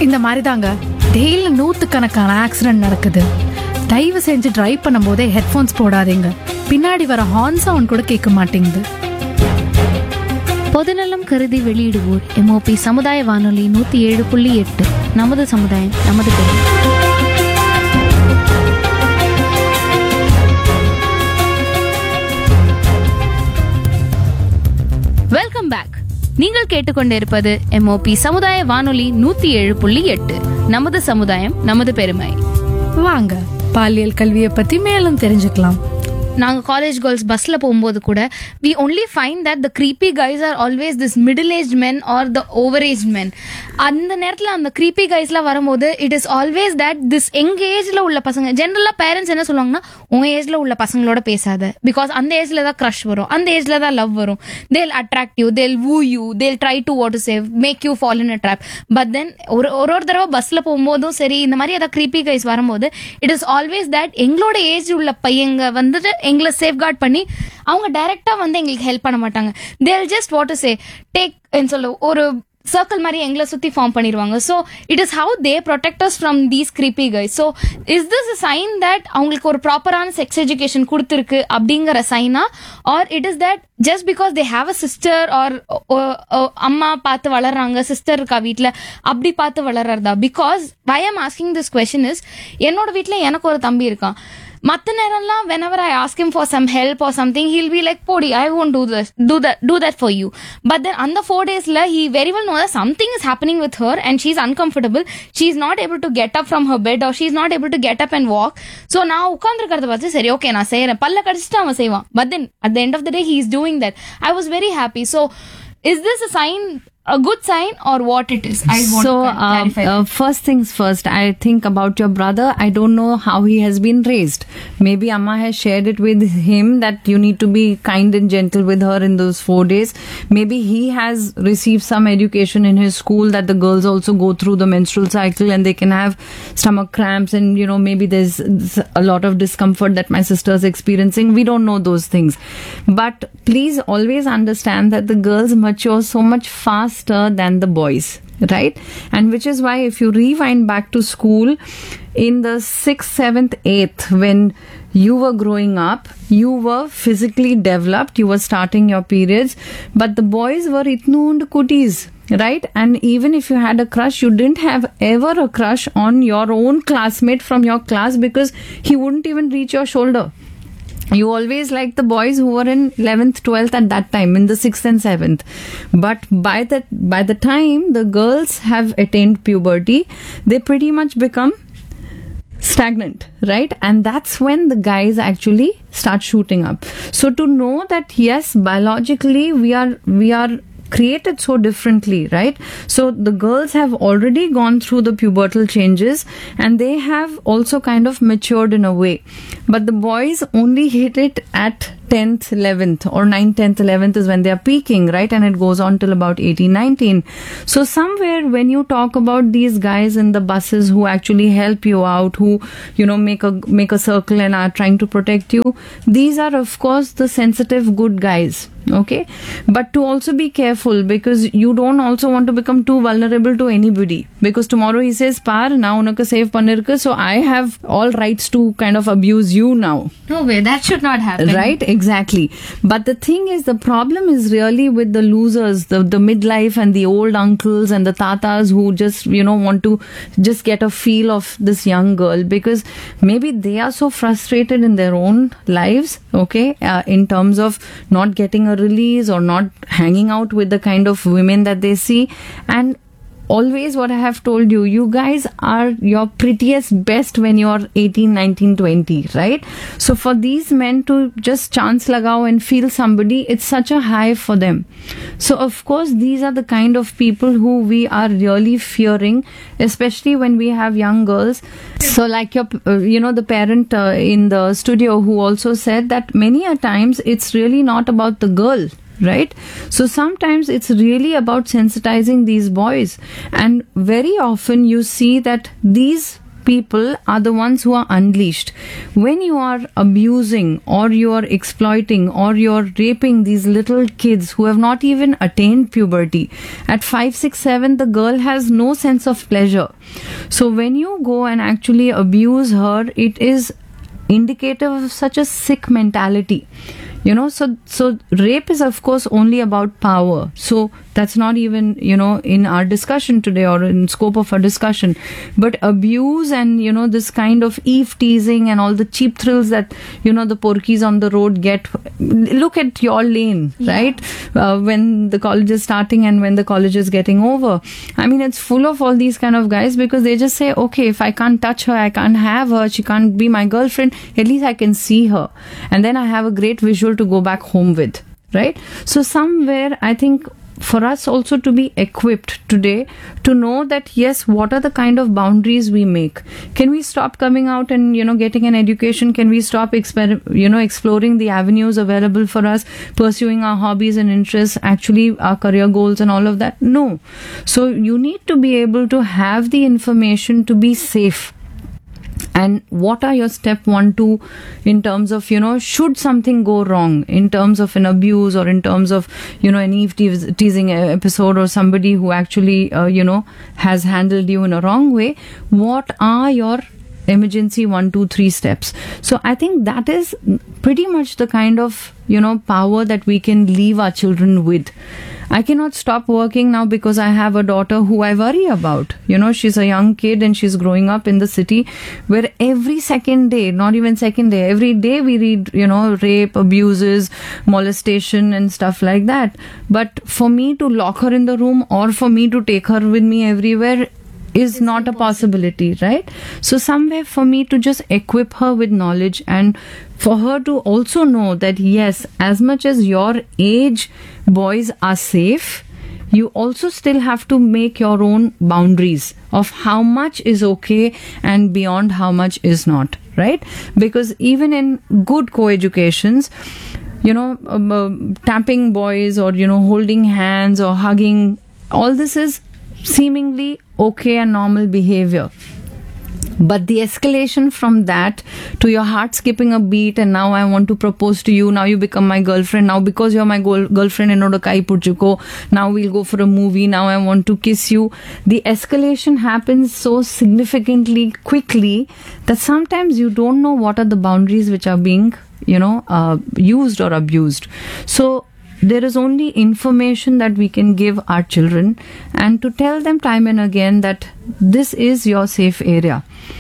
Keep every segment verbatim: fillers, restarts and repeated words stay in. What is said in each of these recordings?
இந்த மாதிரி தாங்க டெய்லி நூற்றுக்கணக்கான ஆக்சிடென்ட் நடக்குது. தயவு செஞ்சு டிரைவ் பண்ணும் போதே ஹெட்ஃபோன்ஸ் போடாதீங்க. பின்னாடி வர ஹார்ன் சவுண்ட் கூட கேட்க மாட்டேங்குது. பொதுநலம் கருதி வெளியிடுவோர் எம்ஓபி சமுதாய வானொலி நூத்தி ஏழு புள்ளி எட்டு. நமது சமுதாயம் நமது பெருமை. Welcome back. நீங்கள் கேட்டுக்கொண்டிருப்பது எம்ஓபி சமுதாய வானொலி நூத்தி ஏழு புள்ளி எட்டு. நமது சமுதாயம் நமது பெருமை. வாங்க பாலியல் கல்வியை பத்தி மேலும் தெரிஞ்சுக்கலாம். நாங்கள் காலேஜ் கேர்ள்ஸ் பஸ்ஸில் போகும்போது கூட we only find that the creepy guys are always this middle age men R the over age மென். அந்த நேரத்தில் அந்த க்ரீப்பி கைஸ்லாம் வரும்போது it is always that this எங்கள் ஏஜில் உள்ள பசங்க, ஜென்ரலாக பேரண்ட்ஸ் என்ன சொல்லுவாங்கன்னா, உங்கள் ஏஜில் உள்ள பசங்களோட பேசாத, பிகாஸ் அந்த ஏஜில் தான் க்ரஷ் வரும், அந்த ஏஜில் தான் லவ் வரும். தேல் அட்ராக்ட் யூ, தேல் வூ யூ, தேல் try to what to save, make you fall in a drop. But then ஒரு ஒரு ஒரு தடவை பஸ்ஸில் போகும்போதும் சரி, இந்த மாதிரி ஏதாவது க்ரீப்பி கைஸ் வரும்போது இட் இஸ் ஆல்வேஸ் தட் எங்களோட ஏஜ் உள்ள பையங்க வந்துட்டு எங்களை சேஃப்கார்ட் பண்ணி அவங்க டைரக்டா வந்து எங்களுக்கு ஹெல்ப் பண்ண மாட்டாங்க. தேல் just what to say take சொல்ல ஒரு சர்க்கிள் மாதிரி எங்களை சுத்தி ஃபார்ம் பண்ணிடுவாங்க. So it is how they protect as from these creepy guys. So is this a sign that அவங்களுக்கு ஒரு ப்ராப்பரான செக்ஸ் எஜுகேஷன் கொடுத்துருக்கு அப்படிங்கிற China, R it is that just because they have a sister or அம்மா பார்த்து வளர்றாங்க, sister இருக்கா வீட்டில் அப்படி பார்த்து வளர்றதா? Because why I am asking this question is, என்னோட வீட்டில் எனக்கு ஒரு தம்பி இருக்கான். மற்ற நேரம்லாம் whenever I ask him for some help or something, he'll be like, Podi, I won't do this, do that, do that for you. But then on the four days la, he very well knows that something is happening with her and she's uncomfortable. She's not able to get up from her bed or she's not able to get up and walk. So நான் உட்கார்ந்துருக்கிறத பார்த்து சரி okay நான் செய்யறேன், பல்ல கடிச்சிட்டு அவன் செய்வான். But then at the end of the day he is doing that. I was very happy. So is this a sign, a good sign, or what it is? I want so, to uh, clarify. Uh, first things first, I think about your brother. I don't know how he has been raised. Maybe Amma has shared it with him that you need to be kind and gentle with her in those four days. Maybe he has received some education in his school that the girls also go through the menstrual cycle and they can have stomach cramps and, you know, maybe there's a lot of discomfort that my sister is experiencing. We don't know those things. But please always understand that the girls mature so much faster than the boys, right? And which is why if you rewind back to school in the sixth, seventh, eighth, when you were growing up, you were physically developed, you were starting your periods, but the boys were itnoond kutis, right? And even if you had a crush, you didn't have ever a crush on your own classmate from your class because he wouldn't even reach your shoulder. You always liked the boys who were in eleventh, twelfth at that time, in the sixth and seventh. But by that, by the time the girls have attained puberty, they pretty much become stagnant, right? And that's when the guys actually start shooting up. So to know that yes, biologically we are, we are created so differently, right? So the girls have already gone through the pubertal changes and they have also kind of matured in a way. But the boys only hit it at tenth, eleventh or ninth, tenth, eleventh is when they are peaking, right? And it goes on till about eighteen, nineteen. So somewhere when you talk about these guys in the buses who actually help you out, who, you know, make a, make a circle and are trying to protect you, these are of course the sensitive good guys. Okay, but to also be careful because you don't also want to become too vulnerable to anybody, because tomorrow he says par na unaka save pannirukku, so I have all rights to kind of abuse you now. No way, that should not happen. Right, exactly. But the thing is, the problem is really with the losers, the the midlife and the old uncles and the tatas who just, you know, want to just get a feel of this young girl, because maybe they are so frustrated in their own lives, okay, uh, in terms of not getting a release or not hanging out with the kind of women that they see. And always what I have told you, you guys are your prettiest best when you're eighteen, nineteen, twenty, right? So for these men to just chance lagao and feel somebody, it's such a high for them. So of course these are the kind of people who we are really fearing, especially when we have young girls. So like your, uh, you know, the parent uh, in the studio who also said that many a times it's really not about the girl, right? So sometimes it's really about sensitizing these boys, and very often you see that these people are the ones who are unleashed. When you are abusing or you are exploiting or you are raping these little kids who have not even attained puberty, at five, six, seven, the girl has no sense of pleasure. So when you go and actually abuse her, it is indicative of such a sick mentality. You know, so so rape is of course only about power. So that's not even, you know, in our discussion today or in scope of our discussion. But abuse and, you know, this kind of eve teasing and all the cheap thrills that, you know, the porkies on the road get. Look at your lane, yeah. right? Uh, when the college is starting and when the college is getting over. I mean, it's full of all these kind of guys because they just say, okay, if I can't touch her, I can't have her, she can't be my girlfriend, at least I can see her. And then I have a great visual to go back home with, right? So somewhere I think for us also to be equipped today to know that yes, what are the kind of boundaries we make? Can we stop coming out and, you know, getting an education? Can we stop exper- you know exploring the avenues available for us, pursuing our hobbies and interests, actually our career goals and all of that? No. So you need to be able to have the information to be safe. And what are your step one, two in terms of, you know, should something go wrong in terms of an abuse or in terms of, you know, an eve te- teasing episode or somebody who actually, uh, you know, has handled you in a wrong way, what are your emergency one, two, three steps? So I think that is pretty much the kind of, you know, power that we can leave our children with. I cannot stop working now because I have a daughter who I worry about. You know, she's a young kid and she's growing up in the city where every second day, not even second day, every day we read, you know, rape, abuses, molestation and stuff like that. But for me to lock her in the room or for me to take her with me everywhere is not a possibility, right? So somewhere for me to just equip her with knowledge and for her to also know that yes, as much as your age boys are safe, you also still have to make your own boundaries of how much is okay and beyond how much is not, right? Because even in good co-educations, you know, um, uh, tapping boys or, you know, holding hands or hugging, all this is seemingly okay and normal behavior. But the escalation from that to your heart skipping a beat and now I want to propose to you, now you become my girlfriend, now because you're my go- girlfriend enoda kai puchuko, now we'll go for a movie, now I want to kiss you. The escalation happens so significantly quickly that sometimes you don't know what are the boundaries which are being, you know, uh, used or abused. So there is only information that we can give our children and to tell them time and again that this is your safe area.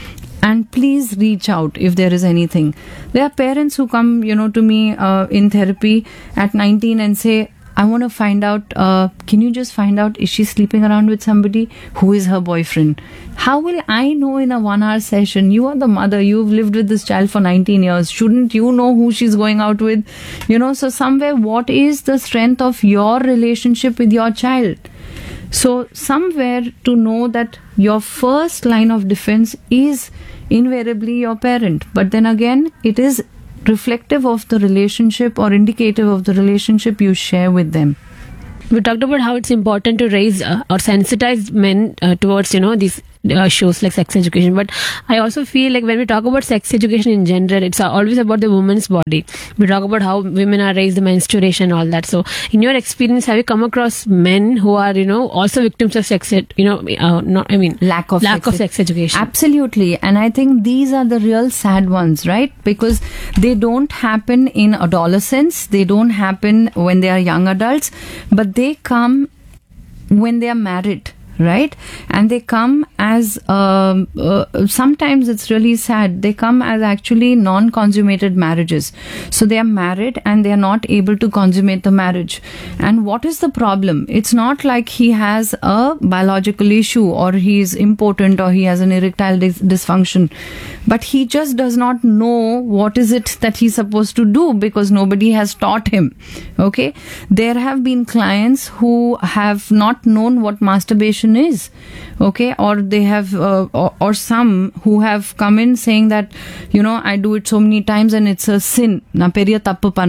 And please reach out if there is anything. There are parents who come, you know, to me uh, in therapy at nineteen and say, I want to find out, uh, can you just find out, is she sleeping around with somebody? Who is her boyfriend? How will I know in a one hour session? You are the mother. You've lived with this child for nineteen years. Shouldn't you know who she's going out with? You know, so somewhere, what is the strength of your relationship with your child? So somewhere to know that your first line of defense is invariably your parent. But then again, it is reflective of the relationship or indicative of the relationship you share with them. We talked about how it's important to raise uh, or sensitize men uh, towards, you know, these uh, shows like sex education. But I also feel like when we talk about sex education in general, it's always about the woman's body. We talk about how women are raised, the menstruation, all that. So in your experience, have you come across men who are, you know, also victims of sex, ed, you know, uh, not, I mean, lack of lack sex of sex education? Absolutely. And I think these are the real sad ones, right? Because they don't happen in adolescence. They don't happen when they are young adults, but they come when they are married, right? And they come as um, uh, sometimes it's really sad, they come as actually non-consummated marriages. So they are married and they are not able to consummate the marriage. And what is the problem? It's not like he has a biological issue or he is impotent or he has an erectile dis- dysfunction, but he just does not know what is it that he's supposed to do because nobody has taught him. Okay, there have been clients who have not known what masturbation is, okay, or they have uh, or, or some who have come in saying that, you know, I do it so many times and it's a sin, na periya tappu pandre.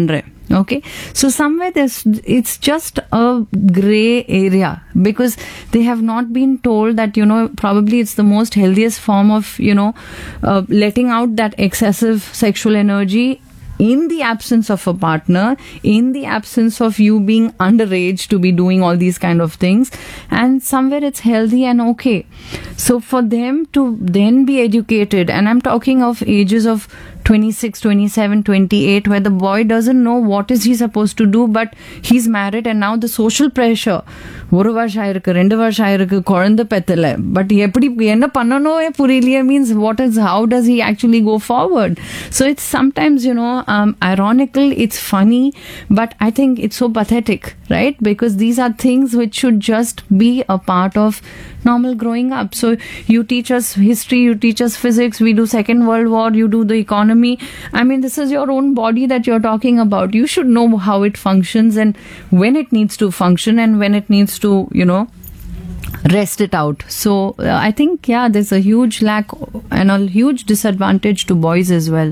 Okay, so somewhere there's, it's just a gray area because they have not been told that, you know, probably it's the most healthiest form of, you know, uh, letting out that excessive sexual energy in the absence of a partner, in the absence of you being underage to be doing all these kind of things, and somewhere it's healthy and okay. So for them to then be educated, and I'm talking of ages of twenty-six, twenty-seven, twenty-eight, where the boy doesn't know what is he supposed to do, but he's married, and now the social pressure, ஒரு வருஷம் ஆயிருக்கு, ரெண்டு வருஷம் ஆயிருக்கு, குழந்தை பெத்தல, but எப்படி என்ன பண்ணனோயே புரியலையே means what is, how does he actually go forward? So it's sometimes, you know, um, ironical, it's funny, but I think it's so pathetic, right? Because these are things which should just be a part of normal growing up. So you teach us history, you teach us physics, we do Second World War, you do the economy. I mean, this is your own body that you're talking about. You should know how it functions and when it needs to function and when it needs to, you know, rest it out. So uh, I think, yeah, there's a huge lack and a huge disadvantage to boys as well.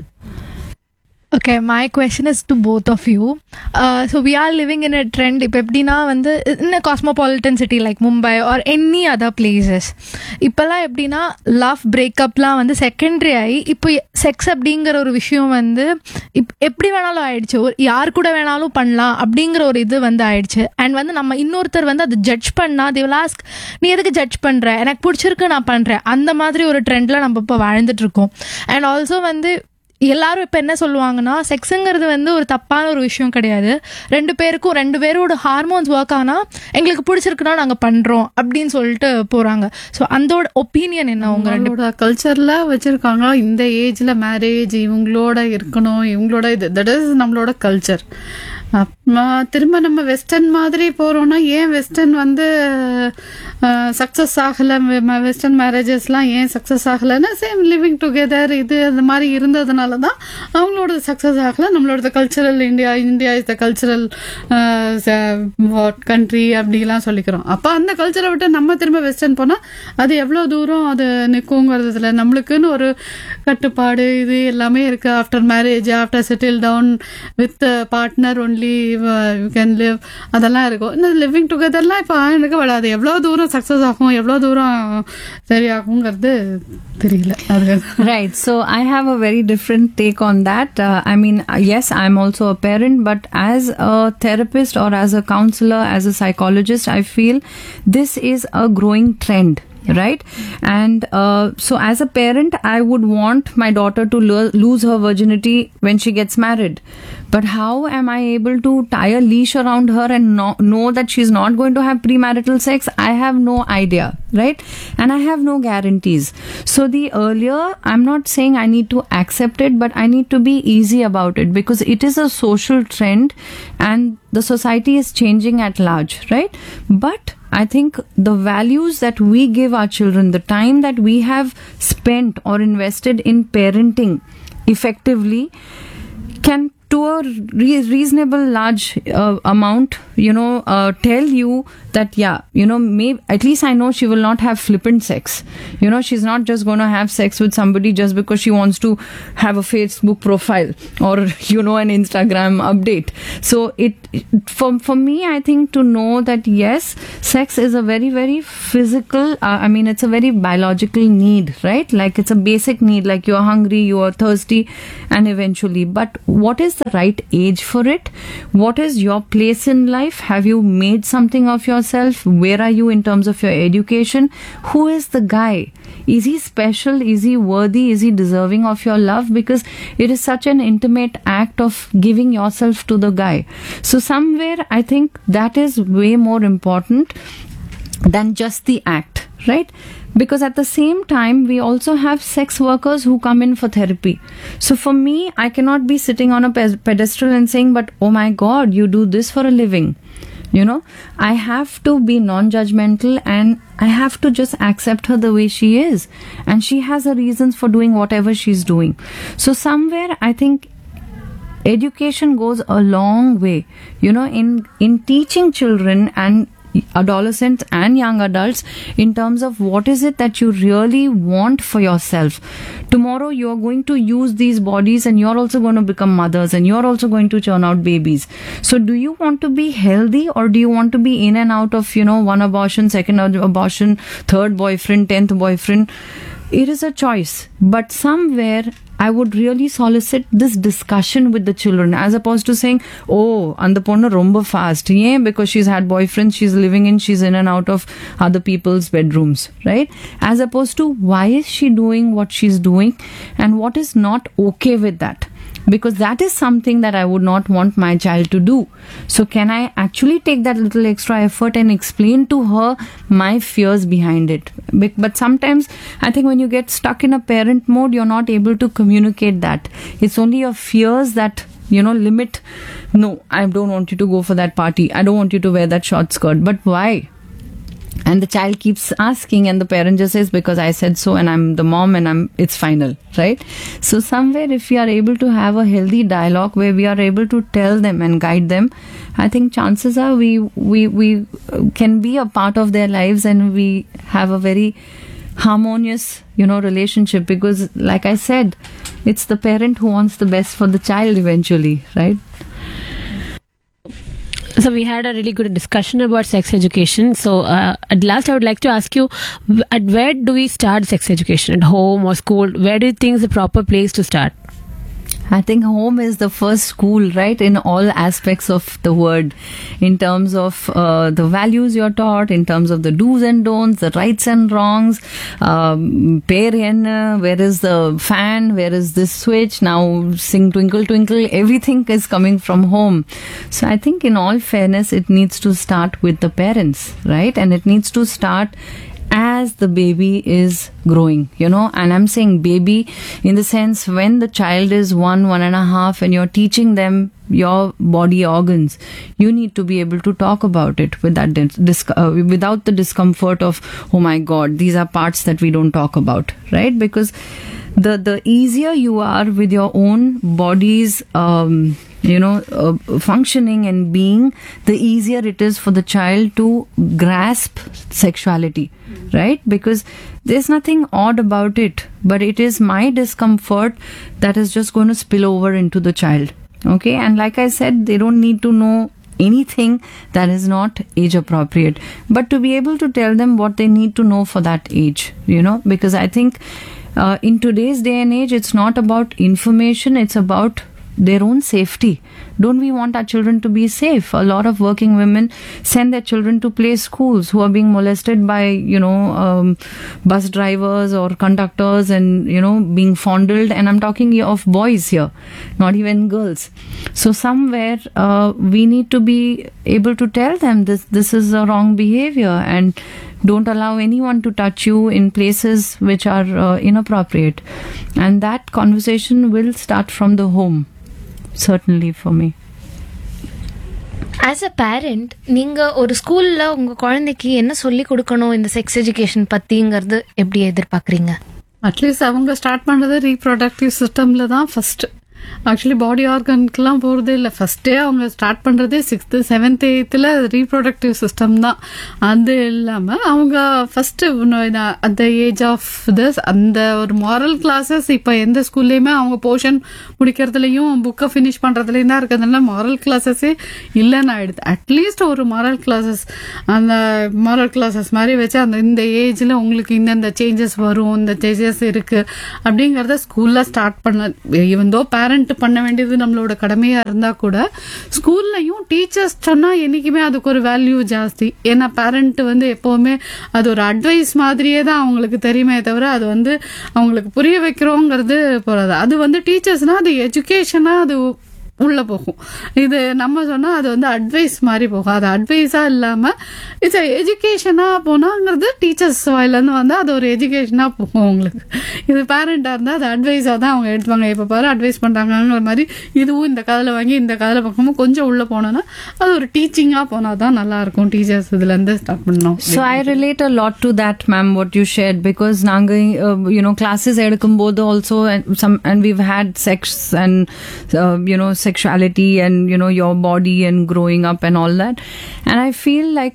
Okay, my question is to both of you. Uh, so we are living in a trend. இப்போ எப்படின்னா வந்து in a cosmopolitan city like Mumbai or any other places, இப்போல்லாம் எப்படின்னா love பிரேக்கப்லாம் வந்து secondary ஆகி இப்போ sex அப்படிங்கிற ஒரு விஷயம் வந்து இப் எப்படி வேணாலும் ஆயிடுச்சு, ஒரு யார் கூட வேணாலும் பண்ணலாம் அப்படிங்கிற ஒரு இது வந்து ஆயிடுச்சு. அண்ட் வந்து நம்ம இன்னொருத்தர் வந்து அதை ஜட்ஜ் பண்ணா they will ask, நீ எதுக்கு ஜட்ஜ் பண்ற, எனக்கு பிடிச்சிருக்கு நான் பண்றேன், அந்த மாதிரி ஒரு ட்ரெண்ட்ல நம்ம இப்போ வாழ்ந்துட்டு இருக்கோம். அண்ட் ஆல்சோ வந்து எல்லாரும் இப்போ என்ன சொல்லுவாங்கன்னா, செக்ஸுங்கிறது வந்து ஒரு தப்பான ஒரு விஷயம் கிடையாது, ரெண்டு பேருக்கும் ரெண்டு பேரோட ஹார்மோன்ஸ் ஒர்க் ஆனால் எங்களுக்கு பிடிச்சிருக்குன்னா நாங்கள் பண்ணுறோம் அப்படின்னு சொல்லிட்டு போகிறாங்க. ஸோ அதோட ஒப்பீனியன் என்ன உங்க ரெண்டோட கல்ச்சரில் வச்சுருக்காங்க? இந்த ஏஜில் மேரேஜ் இவங்களோட இருக்கணும், இவங்களோட இது, தட் இஸ் நம்மளோட கல்ச்சர். திரும்ப நம்ம வெஸ்டர்ன் மாதிரி போகிறோன்னா ஏன் வெஸ்டர்ன் வந்து சக்ஸஸ் ஆகலை, வெஸ்டர்ன் மேரேஜஸ்லாம் ஏன் சக்ஸஸ் ஆகலைன்னா சேம் லிவிங் டுகெதர் இது அந்த மாதிரி இருந்ததுனால தான் அவங்களோட சக்ஸஸ் ஆகலை. நம்மளோட cultural India India is the cultural country அப்படிலாம் சொல்லிக்கிறோம். அப்போ அந்த கல்ச்சரை விட்டு நம்ம திரும்ப வெஸ்டர்ன் போனால் அது எவ்வளோ தூரம் அது நிற்குங்கிறதுல நம்மளுக்குன்னு ஒரு கட்டுப்பாடு இது எல்லாமே இருக்குது. After marriage, after settle down with partner only you can live, அதெல்லாம் இருக்கும். இந்த லிவிங் டுகெதர்லாம் இப்போ எனக்கு விடாது. எவ்வளோ தூரம் சக்ஸஸ் ஆகும், எவ்வளோ தூரம் சரியாகுங்கிறது தெரியல. அது Right. So I have a very different take on that. Uh, I mean, yes, I'm also a parent, but as a therapist or as a counselor, as a psychologist, I feel this is a growing trend. Right? And uh, so as a parent, I would want my daughter to lo- lose her virginity when she gets married. But how am I able to tie a leash around her and no- know that she's not going to have premarital sex? I have no idea, right? And I have no guarantees. So the earlier, I'm not saying I need to accept it, but I need to be easy about it because it is a social trend and the society is changing at large, right? But I think the values that we give our children, the time that we have spent or invested in parenting effectively, can to a re- reasonable large uh, amount, you know, uh, tell you that, yeah, you know, maybe at least I know she will not have flippant sex. You know, she's not just going to have sex with somebody just because she wants to have a Facebook profile or, you know, an Instagram update. So it, for, for me, I think to know that, yes, sex is a very, very physical, uh, I mean, it's a very biological need, right? Like it's a basic need, like you're hungry, you are thirsty, and eventually. But what is the right age for it? What is your place in life? Have you made something of yourself? Where are you in terms of your education? Who is the guy? Is he special? Is he worthy? Is he deserving of your love? Because it is such an intimate act of giving yourself to the guy. So somewhere I think that is way more important than just the act, right? Because at the same time, we also have sex workers who come in for therapy. So for me, I cannot be sitting on a pedestal and saying, but oh my God, you do this for a living. You know, I have to be non-judgmental and I have to just accept her the way she is. And she has her reasons for doing whatever she's doing. So somewhere, I think education goes a long way, you know, in, in teaching children and adolescents and young adults in terms of what is it that you really want for yourself. Tomorrow you are going to use these bodies and you're also going to become mothers and you're also going to churn out babies. So do you want to be healthy, or do you want to be in and out of, you know, one abortion, second abortion, third boyfriend, tenth boyfriend? It is a choice. But somewhere I would really solicit this discussion with the children, as opposed to saying, oh, and the ponnu romba fast. Yeah, because she's had boyfriends, she's living in, she's in and out of other people's bedrooms, right? As opposed to, why is she doing what she's doing and what is not okay with that? Because that is something that I would not want my child to do. So can I actually take that little extra effort and explain to her my fears behind it? But sometimes I think when you get stuck in a parent mode, you're not able to communicate that. It's only your fears that, you know, limit. No, I don't want you to go for that party. I don't want you to wear that short skirt. But why? And the child keeps asking, and the parent just says, because I said so, and I'm the mom, and I'm it's final, right? So somewhere, if we are able to have a healthy dialogue where we are able to tell them and guide them, I think chances are we we we can be a part of their lives, and we have a very harmonious, you know, relationship. Because, like I said, it's the parent who wants the best for the child eventually, right? So we had a really good discussion about sex education. So uh, at last, I would like to ask you, w- at where do we start sex education? At home or school? Where do you think is the proper place to start? I think home is the first school, right, in all aspects of the word, in terms of uh, the values you're taught, in terms of the do's and don'ts, the rights and wrongs, um, uh, where is the fan, where is this switch, now sing twinkle twinkle, everything is coming from home. So I think in all fairness, it needs to start with the parents, right, and it needs to start as the baby is growing, you know, and I'm saying baby in the sense when the child is one, one and a half, and you're teaching them your body organs, you need to be able to talk about it with that dis- uh, without the discomfort of, oh my God, these are parts that we don't talk about, right? Because the the easier you are with your own body's um, you know uh, functioning and being, the easier it is for the child to grasp sexuality, right? Because there's nothing odd about it, but it is my discomfort that is just going to spill over into the child. Okay, and like I said, they don't need to know anything that is not age appropriate, but to be able to tell them what they need to know for that age, you know, because I think uh, in today's day and age, it's not about information, it's about their own safety. Don't we want our children to be safe? A lot of working women send their children to play schools who are being molested by, you know, um, bus drivers or conductors, and, you know, being fondled. And I'm talking of boys here, not even girls. So somewhere uh, we need to be able to tell them this, this is a wrong behavior, and don't allow anyone to touch you in places which are uh, inappropriate. And that conversation will start from the home. Certainly for me. As a parent நீங்கள் ஒரு ஸ்கூலில் உங்கள் குழந்தைக்கு என்ன சொல்லி கொடுக்கணும் இந்த sex education பற்றிங்கிறது எப்படி எதிர்பார்க்குறீங்க? அட்லீஸ்ட் அவங்க ஸ்டார்ட் பண்ணுறது ரீப்ரொடக்டிவ் சிஸ்டமில் தான் ஃபஸ்ட்டு. ஆக்சுவலி பாடி ஆர்கனுக்குலாம் போகிறதே இல்லை. ஃபஸ்ட்டே அவங்க ஸ்டார்ட் பண்ணுறதே சிக்ஸ்த்து செவன்த் எயித்தில் ரீப்ரொடக்டிவ் சிஸ்டம் தான். அது இல்லாமல் அவங்க first at the age of this அந்த ஒரு மாரல் கிளாஸஸ் இப்போ எந்த ஸ்கூல்லையுமே அவங்க போர்ஷன் முடிக்கிறதுலையும் புக்கை ஃபினிஷ் பண்ணுறதுலையும் தான் இருக்கிறதுனால மாரல் கிளாஸஸே இல்லைன்னு ஆயிடுது. அட்லீஸ்ட் ஒரு மாரல் கிளாஸஸ், அந்த மாரல் கிளாஸஸ் மாதிரி வச்சு அந்த இந்த ஏஜில் உங்களுக்கு இந்தந்த சேஞ்சஸ் வரும், இந்த சேஞ்சஸ் இருக்குது அப்படிங்கிறத ஸ்கூலில் ஸ்டார்ட் பண்ண. ஈவன் தோ பேரண்ட் பண்ண வேண்டியது நம்மளோட கடமையா இருந்தா கூட ஸ்கூல்லையும் டீச்சர்ஸ் சொன்னா என்னைக்குமே அதுக்கு ஒரு வேல்யூ ஜாஸ்தி. ஏன்னா பேரண்ட் வந்து எப்பவுமே அது ஒரு அட்வைஸ் மாதிரியே தான் அவங்களுக்கு தெரியுமே தவிர அது வந்து அவங்களுக்கு புரிய வைக்கிறோங்கிறது போறாது. அது வந்து டீச்சர்ஸ்னா அது எஜுகேஷனா அது உள்ள போகும். இது நம்ம சொன்னா அது வந்து அட்வைஸ் மாதிரி போகும். அது அட்வைஸா இல்லாம இட்ஸ் எஜுகேஷனா போனாங்கிறது டீச்சர்ஸ் வாயிலேருந்து வந்து அது ஒரு எஜுகேஷனா போகும். உங்களுக்கு இது பேரண்டா இருந்தா அது அட்வைஸா தான் அவங்க எடுத்துவாங்க. எப்ப பாரு அட்வைஸ் பண்றாங்கிற மாதிரி இதுவும் இந்த காதில் வாங்கி இந்த காதில் பக்கமும் கொஞ்சம் உள்ள போனோம்னா அது ஒரு டீச்சிங்கா போனாதான் நல்லா இருக்கும். டீச்சர்ஸ் இதுல இருந்து ஸ்டார்ட் பண்ணணும். So I relate a lot to that, ma'am, what you shared, because நாங்க uh, you know classes எடுக்கும்போது also and some and we've had sex and uh, you know sexuality and you know your body and growing up and all that, and I feel like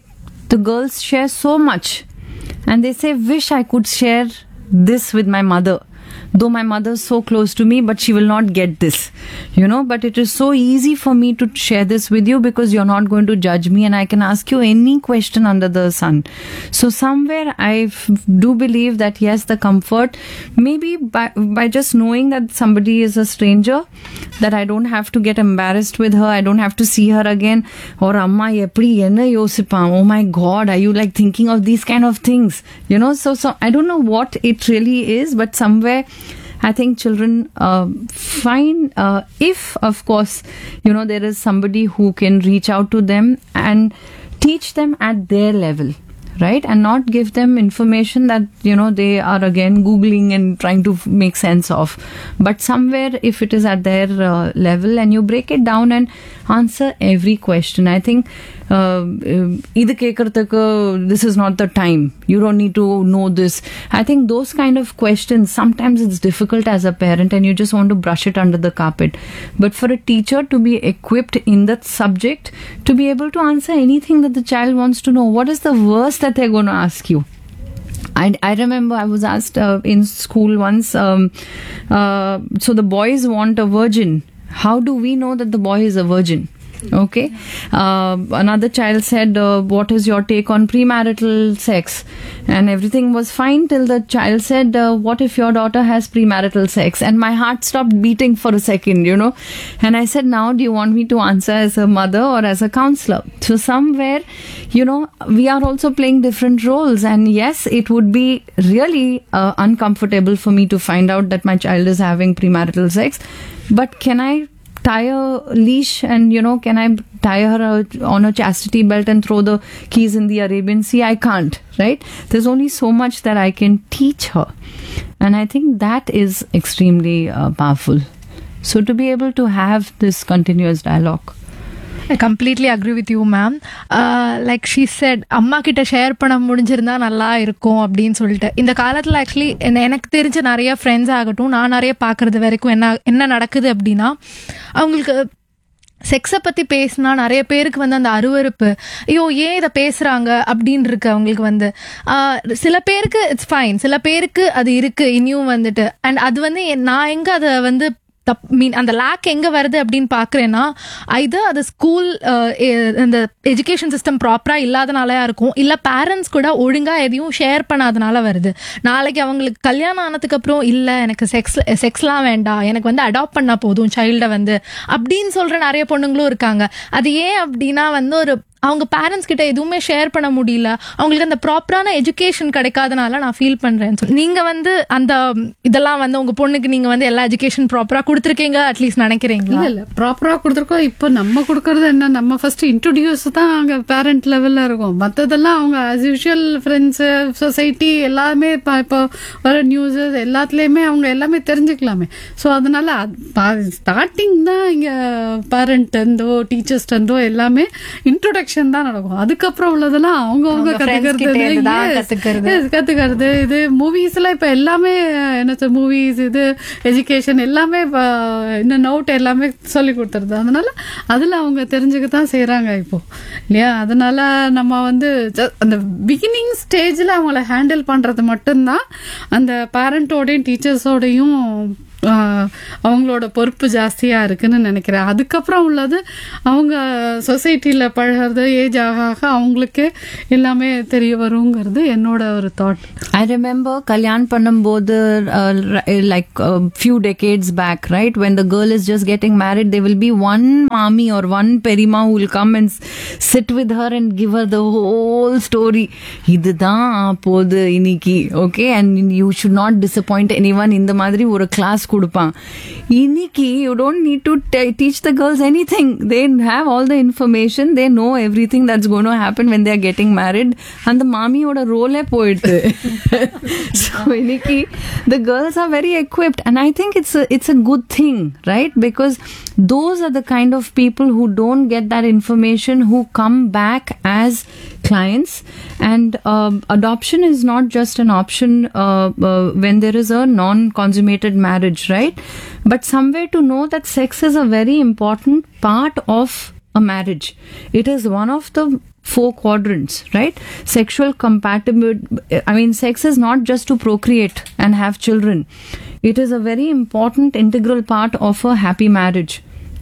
the girls share so much, and they say, wish I could share this with my mother, though my mother is so close to me, but she will not get this, you know. But it is so easy for me to share this with you because you're not going to judge me, and I can ask you any question under the sun. So somewhere I f- do believe that yes, the comfort, maybe by, by just knowing that somebody is a stranger, that I don't have to get embarrassed with her, I don't have to see her again, or amma eppadi enna yosippan, oh my god, are you like thinking of these kind of things, you know. So so I don't know what it really is, but somewhere I think children uh, find, uh, if of course, you know, there is somebody who can reach out to them and teach them at their level, right, and not give them information that, you know, they are again googling and trying to f- make sense of, but somewhere if it is at their uh, level and you break it down and answer every question, I think uh, idu kekradhukku this is not the time, you don't need to know this. I think those kind of questions, sometimes it's difficult as a parent and you just want to brush it under the carpet, but for a teacher to be equipped in that subject, to be able to answer anything that the child wants to know, what is the worst that they're going to ask you. I, I remember I was asked uh, in school once, um, uh, so the boys want a virgin. How do we know that the boy is a virgin? Okay. Uh, another child said, uh, what is your take on premarital sex? And everything was fine till the child said, uh, what if your daughter has premarital sex? And my heart stopped beating for a second, you know. And I said, now do you want me to answer as a mother or as a counselor? So somewhere, you know, we are also playing different roles. And yes, it would be really uh, uncomfortable for me to find out that my child is having premarital sex. But can I tie a leash and, you know, can I tie her a, on a chastity belt and throw the keys in the Arabian Sea? I can't, right? There's only so much that I can teach her. And I think that is extremely uh, powerful. So to be able to have this continuous dialogue. I completely agree with you, ma'am. Uh, like she said, அம்மா கிட்ட share பண்ண முடிஞ்சிருந்தா நல்லா இருக்கும் அப்படின்னு சொல்லிட்டு. இந்த காலத்தில் actually எனக்கு தெரிஞ்ச நிறைய ஃப்ரெண்ட்ஸ் ஆகட்டும், நான் நிறைய பார்க்கறது வரைக்கும் என்ன என்ன நடக்குது அப்படின்னா, அவங்களுக்கு செக்ஸை பற்றி பேசினா நிறைய பேருக்கு வந்து அந்த அருவருப்பு, ஐயோ ஏன் இதை பேசுகிறாங்க அப்படின்னு இருக்கு அவங்களுக்கு வந்து. சில பேருக்கு இட்ஸ் ஃபைன், சில பேருக்கு அது இருக்குது இன்னும் வந்துட்டு. அண்ட் அது வந்து நான் எங்கே அதை வந்து தப் மீன் அந்த லேக் எங்கே வருது அப்படின்னு பார்க்குறேன்னா, இது அது ஸ்கூல் இந்த எஜுகேஷன் சிஸ்டம் ப்ராப்பராக இல்லாதனாலயா இருக்கும், இல்லை பேரண்ட்ஸ் கூட ஒழுங்காக எதையும் ஷேர் பண்ணாதனால வருது. நாளைக்கு அவங்களுக்கு கல்யாணம் ஆனதுக்கு அப்புறம் இல்லை எனக்கு செக்ஸ் செக்ஸ்லாம் வேண்டாம், எனக்கு வந்து அடாப்ட் பண்ணால் போதும் சைல்டை வந்து அப்படின்னு சொல்கிற நிறைய பொண்ணுங்களும் இருக்காங்க. அது ஏன் அப்படின்னா வந்து ஒரு அவங்க பேரண்ட்ஸ் கிட்ட எதுவுமே ஷேர் பண்ண முடியல, அவங்களுக்கு அந்த ப்ராப்பரான எஜுகேஷன் கிடைக்காதனால நான் ஃபீல் பண்றேன். நீங்க வந்து அந்த இதெல்லாம் வந்து உங்க பொண்ணுக்கு நீங்க வந்து எல்லா எஜுகேஷன் ப்ராப்பரா கொடுத்துருக்கீங்க அட்லீஸ்ட் நினைக்கிறீங்களா? இல்ல ப்ராப்பரா கொடுத்துருக்கோம். இப்போ நம்ம கொடுக்கறது என்ன, நம்ம ஃபர்ஸ்ட் இன்ட்ரோடியூஸ் தான் அங்க பேரண்ட் லெவல்ல இருக்கும். மற்றதெல்லாம் அவங்க ஆஸ் யூஷுவல் ஃப்ரெண்ட்ஸ் சொசைட்டி எல்லாமே இப்போ வர நியூஸ் எல்லாத்துலயுமே அவங்க எல்லாமே தெரிஞ்சுக்கலாமே. ஸோ அதனால ஸ்டார்டிங் தான் இங்க பேரண்ட் இருந்தோ டீச்சர்ஸ் இருந்தோ எல்லாமே இன்ட்ரோடக்ஷன் தான் நடக்கும். அதுக்கப்புறம் உள்ளதெல்லாம் அவங்கவுங்க கத்துக்கிறது கத்துக்கிறது இது மூவிஸ்ல இப்ப எல்லாமே என்ன மூவிஸ் இது எஜுகேஷன் எல்லாமே இன்னும் நோட் எல்லாமே சொல்லி கொடுத்துருது. அதனால அதுல அவங்க தெரிஞ்சுக்கத்தான் செய்யறாங்க இப்போ இல்லையா. அதனால நம்ம வந்து அந்த பிகினிங் ஸ்டேஜ்ல அவங்கள ஹேண்டில் பண்றது மட்டும்தான் அந்த பேரண்டோடையும் டீச்சர்ஸோடையும் அவங்களோட பொறுப்பு ஜாஸ்தியா இருக்குன்னு நினைக்கிறேன். அதுக்கப்புறம் உள்ளது அவங்க சொசைட்டில பழகிறது ஏஜ் ஆக ஆக அவங்களுக்கு எல்லாமே தெரிய வருங்கிறது என்னோட ஒரு தாட். I remember கல்யாண் பண்ணும்போது like a few decades back, right, when the girl is just getting married, there will be one mommy or one perima who will come and sit with her and give her the whole story. இதுதான் போது இன்னைக்கு, okay, and you should not disappoint anyone. இந்த மாதிரி ஒரு class கொடுப்பான். இன்னைக்கு you don't need to t- teach the girls anything. They have all the information. They know everything that's going to happen when they are getting married. And the mommy-oda role போயிடுது. So இன்னைக்கு the girls are very equipped, and I think it's a, it's a good thing, right? Because those are the kind of people who don't get that information, who come back as clients. And uh, adoption is not just an option uh, uh, when there is a non-consummated marriage, right? But somewhere to know that sex is a very important part of a marriage. It is one of the four quadrants, right? Sexual compatibility, I mean, sex is not just to procreate and have children. It is a very important integral part of a happy marriage.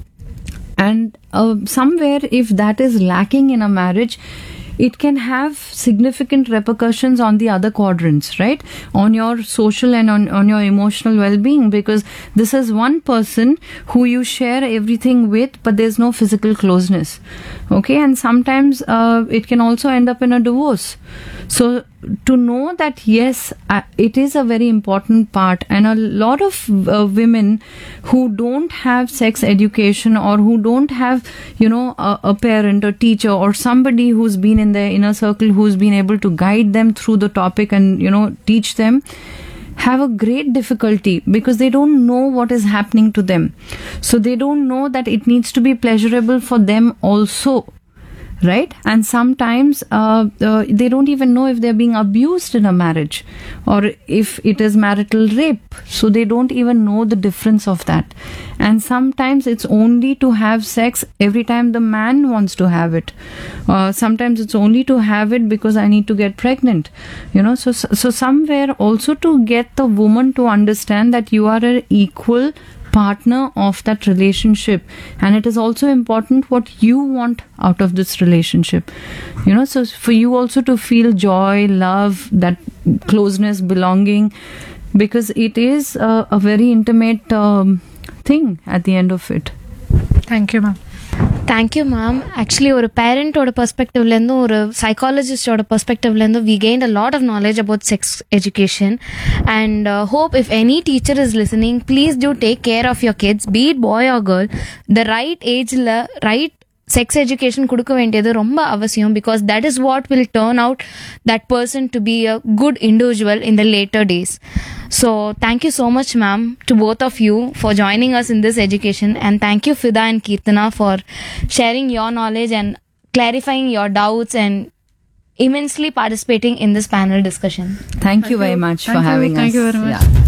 And uh, somewhere, if that is lacking in a marriage, it can have significant repercussions on the other quadrants, right? On your social and on, on your emotional well-being, because this is one person who you share everything with, but there's no physical closeness. Okay, and sometimes uh, it can also end up in a divorce. So to know that, yes, uh, it is a very important part, and a lot of uh, women who don't have sex education, or who don't have, you know, a, a parent or teacher or somebody who's been in their inner circle who's been able to guide them through the topic and, you know, teach them, have a great difficulty because they don't know what is happening to them. So they don't know that it needs to be pleasurable for them also. Right? And sometimes uh, uh, they don't even know if they're being abused in a marriage, or if it is marital rape. So they don't even know the difference of that. And sometimes it's only to have sex every time the man wants to have it. Uh, sometimes it's only to have it because I need to get pregnant. You know, so so somewhere also to get the woman to understand that you are an equal partner of that relationship, and it is also important what you want out of this relationship, you know. So for you also to feel joy, love, that closeness, belonging, because it is a, a very intimate um, thing at the end of it. Thank you, ma'am. Thank you ma'am. Actually ஒரு பேரண்டோட பெர்ஸ்பெக்டிவ்லேருந்தும் ஒரு சைக்காலஜிஸ்டோட பெர்ஸ்பெக்டிவ்லேருந்தும் we gain a lot of knowledge about sex education. And hope if any teacher is listening, please do take care of your kids, B it boy or girl. The right ஏஜில் right sex education கொடுக்க வேண்டியது ரொம்ப அவசியம், because that is what will turn out that person to be a good individual in the later days. So thank you so much, ma'am, to both of you for joining us in this education, and thank you, Fida and Keertana, for sharing your knowledge and clarifying your doubts and immensely participating in this panel discussion. Thank, thank you very much thank for you, having thank us. you very much. Yeah.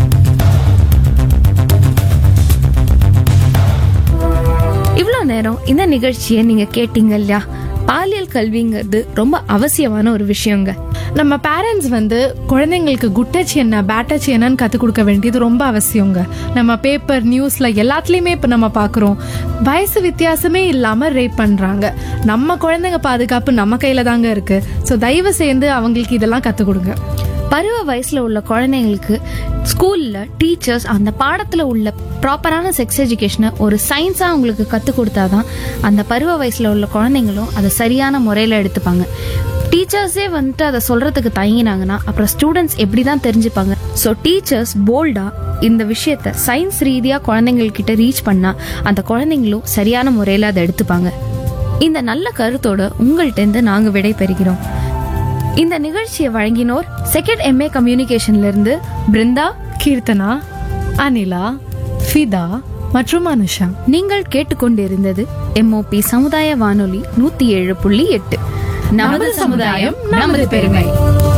இவ்வளோ நேரம் இந்த நிகழ்ச்சியை நீங்க கேட்டீங்க இல்லையா? பாலியல் கல்விங்கிறது ரொம்ப அவசியமான ஒரு விஷயங்க. நம்ம பேரண்ட்ஸ் வந்து குழந்தைங்களுக்கு குட் டச் என்ன, பேட் டச் என்னன்னு கற்றுக் கொடுக்க வேண்டியது ரொம்ப அவசியங்க. நம்ம பேப்பர் நியூஸ்ல எல்லாத்துலேயுமே இப்போ நம்ம பார்க்குறோம், வயசு வித்தியாசமே இல்லாமல் ரேப் பண்ணுறாங்க. நம்ம குழந்தைங்க பாதுகாப்பு நம்ம கையில் தாங்க இருக்கு. ஸோ தயவு செய்து அவங்களுக்கு இதெல்லாம் கற்றுக் கொடுங்க. பருவ வயசுல உள்ள குழந்தைங்களுக்கு ஸ்கூல்ல டீச்சர்ஸ் அந்த பாடத்துல உள்ள ப்ராப்பரான செக்ஸ் எஜுகேஷனை ஒரு சயின்ஸா அவங்களுக்கு கற்றுக் கொடுத்தாதான் அந்த பருவ வயசுல உள்ள குழந்தைங்களும் அதை சரியான முறையில எடுத்துப்பாங்க. டீச்சர்ஸே வந்துட்டு அதை சொல்றதுக்கு தயங்கினாங்கன்னா அப்புறம் ஸ்டூடெண்ட்ஸ் எப்படி தான் தெரிஞ்சுப்பாங்க? ஸோ டீச்சர்ஸ் போல்டா இந்த விஷயத்த சயின்ஸ் ரீதியா குழந்தைங்கள்கிட்ட ரீச் பண்ணா அந்த குழந்தைங்களும் சரியான முறையில அதை எடுத்துப்பாங்க. இந்த நல்ல கருத்தோட உங்கள்கிட்ட இருந்து நாங்க விடை பெறுகிறோம். இந்த நிகழ்ச்சியை வழங்கினோர் செகண்ட் எம்ஏ கம்யூனிகேஷன்ல இருந்து பிருந்தா, கீர்த்தனா, அனிலா, ஃபிதா மற்றும் அனுஷா. நீங்கள் கேட்டுக்கொண்டிருந்தது எம்ஓபி சமுதாய வானொலி நூத்தி ஏழு புள்ளி எட்டு. நமது சமுதாயம், நமது பெருமை.